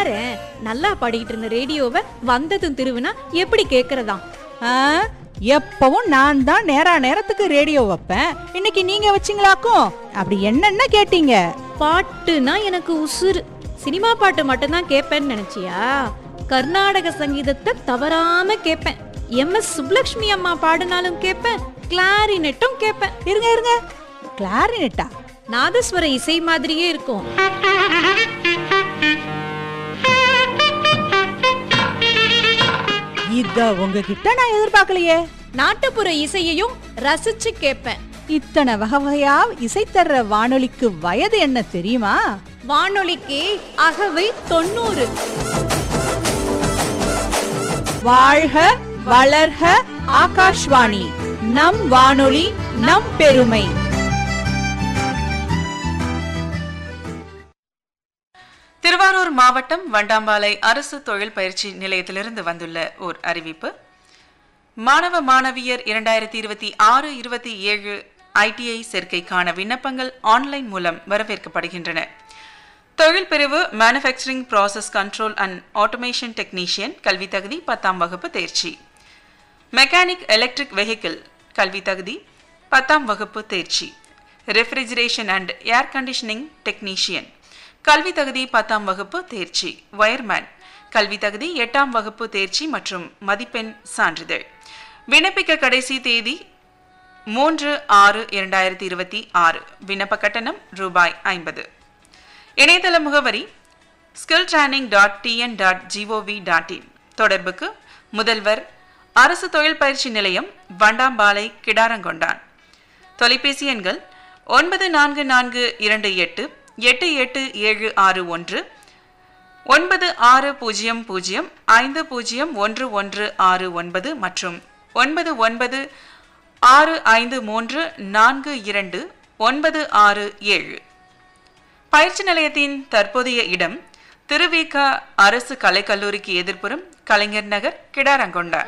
பாரு, நல்லா பாடிக்கிட்டு இருந்த ரேடியோவை வந்ததும் திருவினா எப்படி கேக்குறதா? எப்பவும் நான் தான் நேரத்துக்கு ரேடியோ வைப்பேன். இன்னைக்கு நீங்க வச்சிங்களாக்கும்? அப்படி என்னென்ன கேட்டீங்க? பாட்டுனா எனக்கு உசுறு. சினிமா பாட்டு மட்டும்தான் கேட்பேன்னு நினைச்சியா? கர்நாடக சங்கீதத்தை தவறாம கேட்பேன். MS சுப்லக்ஷ்மி அம்மா பாடினாலும் கேட்பேன், கிளாரினெட்டும் கேட்பேன். இருங்க, கிளாரினெட்டா? நாதஸ்வர இசை மாதிரியே இருக்கும். இத உங்ககிட்ட நான் எதிர்பார்க்கலையே. நாட்டுப்புற இசையையும் ரசிச்சு கேட்பேன். இத்தனை வகையா இசை தர்ற வானொலிக்கு வயது என்ன தெரியுமா? வானொலிக்கு அகவை 90. வாழ்க வளர்க ஆகாஷ்வாணி, நம் வானொலி நம் பெருமை. திருவாரூர் மாவட்டம் வண்டாம்பாலை அரசு தொழில் பயிற்சி நிலையத்திலிருந்து வந்துள்ள ஓர் அறிவிப்பு. மாணவ மாணவியர் 2026-27 ITI சேர்க்கைக்கான விண்ணப்பங்கள் ஆன்லைன் மூலம் வரவேற்கப்படுகின்றன. தொழில் பிரிவு manufacturing process control and automation technician கல்வி தகுதி 10ஆம் வகுப்பு தேர்ச்சி. மெக்கானிக் எலக்ட்ரிக் வெஹிக்கிள் கல்வி தகுதி 10ஆம் வகுப்பு தேர்ச்சி. Refrigeration and air conditioning technician கல்வி தகுதி 10ஆம் வகுப்பு தேர்ச்சி. வயர்மேன் கல்வி தகுதி 8ஆம் வகுப்பு தேர்ச்சி மற்றும் மதிப்பெண் சான்றிதழ். விண்ணப்பிக்க கடைசி தேதி 3/6/2026. விண்ணப்ப கட்டணம் ரூபாய் 50. இணையதள முகவரி skilltraining.tn.gov.in. தொடர்புக்கு முதல்வர் அரசு தொழில் பயிற்சி நிலையம், வண்டாம்பாலை, கிடாரங்கொண்டான். தொலைபேசி எண்கள் 9442888761, 9600501169 மற்றும் 9965342967. பயிற்சி நிலையத்தின் தற்போதைய இடம் திருவிக அரசு கலைக்கல்லூரிக்கு எதிர்ப்புறம் கலைஞர் நகர், கிடாரங்கொண்டான்.